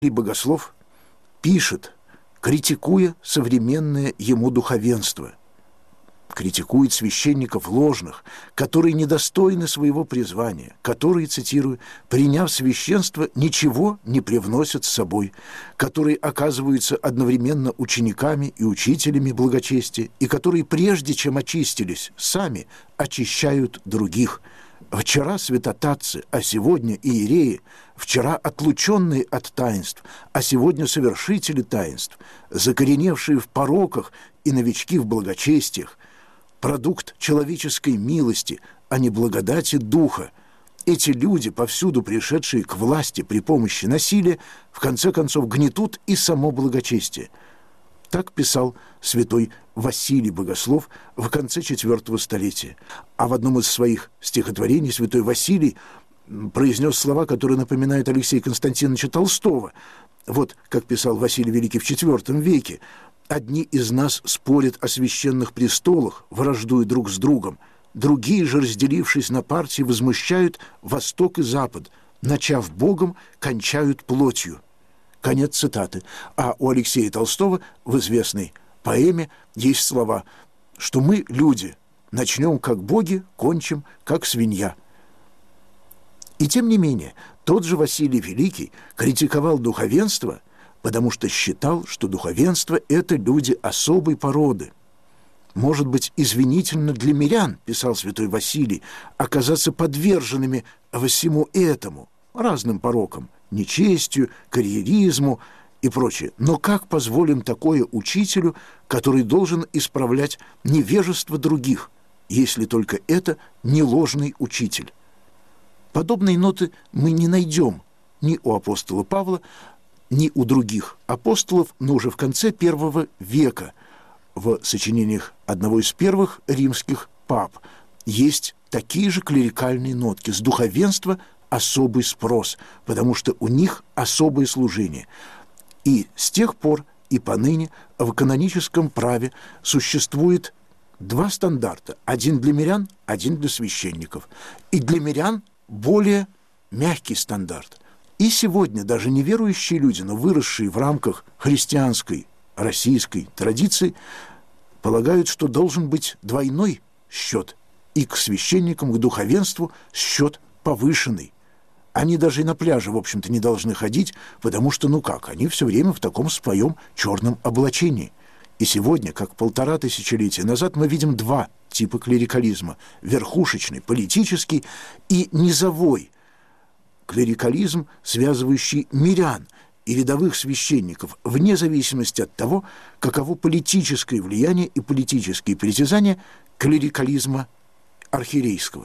Богослов пишет, критикуя современное ему духовенство, критикует священников ложных, которые недостойны своего призвания, которые, цитирую, «приняв священство, ничего не привносят с собой», которые оказываются одновременно учениками и учителями благочестия, и которые, прежде чем очистились, сами очищают других. Вчера святотатцы, а сегодня иереи, вчера отлученные от таинств, а сегодня совершители таинств, закореневшие в пороках и новички в благочестиях, продукт человеческой милости, а не благодати Духа. Эти люди, повсюду пришедшие к власти при помощи насилия, в конце концов гнетут и само благочестие. Так писал святой Василий Богослов в конце IV столетия. А в одном из своих стихотворений святой Василий произнес слова, которые напоминают Алексея Константиновича Толстого. Вот как писал Василий Великий в IV веке: «Одни из нас спорят о священных престолах, враждуя друг с другом. Другие же, разделившись на партии, возмущают Восток и Запад, начав Богом, кончают плотью». Конец цитаты. А у Алексея Толстого в известной поэме есть слова, что мы, люди, начнем как боги, кончим как свинья. И тем не менее, тот же Василий Великий критиковал духовенство, потому что считал, что духовенство – это люди особой породы. Может быть, извинительно для мирян, писал святой Василий, оказаться подверженными всему этому, разным порокам, нечестию, карьеризму и прочее. Но как позволим такое учителю, который должен исправлять невежество других, если только это не ложный учитель? Подобные ноты мы не найдем ни у апостола Павла, ни у других апостолов, но уже в конце I века в сочинениях одного из первых римских пап есть такие же клерикальные нотки. С духовенства особый спрос, потому что у них особое служение. И с тех пор и поныне в каноническом праве существует два стандарта. Один для мирян, один для священников. И для мирян более мягкий стандарт. И сегодня даже неверующие люди, но выросшие в рамках христианской, российской традиции, полагают, что должен быть двойной счет. И к священникам, к духовенству счет повышенный. Они даже и на пляже, в общем-то, не должны ходить, потому что, они все время в таком своем черном облачении. И сегодня, как 1500 лет назад, мы видим два типа клерикализма. Верхушечный, политический, и низовой клерикализм, связывающий мирян и рядовых священников, вне зависимости от того, каково политическое влияние и политические притязания клерикализма архиерейского.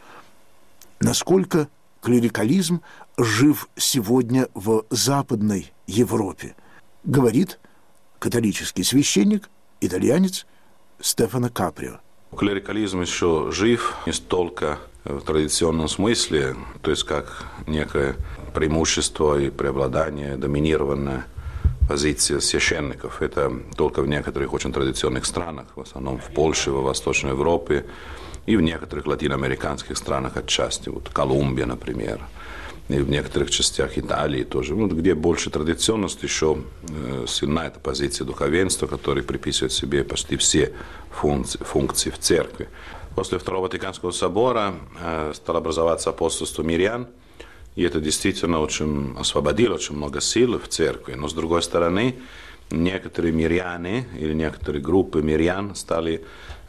Насколько клерикализм жив сегодня в Западной Европе, говорит католический священник, итальянец Стефано Каприо. Клерикализм еще жив не столько в традиционном смысле, то есть как некое преимущество и преобладание, доминированная позиция священников. Это только в некоторых очень традиционных странах, в основном в Польше, во Восточной Европе, и в некоторых латиноамериканских странах отчасти, вот Колумбия, например, и в некоторых частях Италии тоже, где больше традиционность, еще сильна эта позиция духовенства, который приписывает себе почти все функции в церкви. После Второго Ватиканского собора стало образоваться апостольство мирян, и это действительно очень освободило очень много сил в церкви. Но с другой стороны, некоторые миряне или некоторые группы мирян стали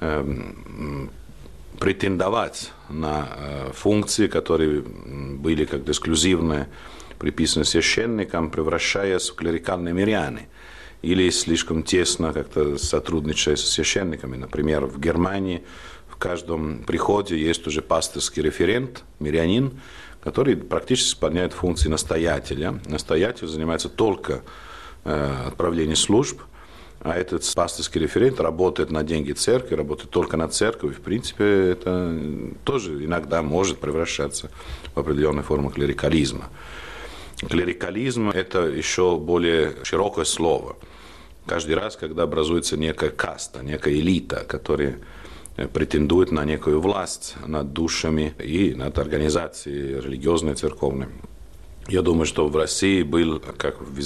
претендовать на функции, которые были как-то эксклюзивно приписаны священникам, превращаясь в клерикальные миряне или слишком тесно как-то сотрудничая со священниками. Например, в Германии в каждом приходе есть уже пастырский референт, мирянин, который практически исполняет функции настоятеля. Настоятель занимается только отправлением служб, а этот пастырский референт работает на деньги церкви, работает только на церковь. В принципе, это тоже иногда может превращаться в определенную форму клерикализма. Клерикализм – это еще более широкое слово. Каждый раз, когда образуется некая каста, некая элита, которая претендует на некую власть над душами и над организацией религиозной, церковной, Я думаю, что в России был, как в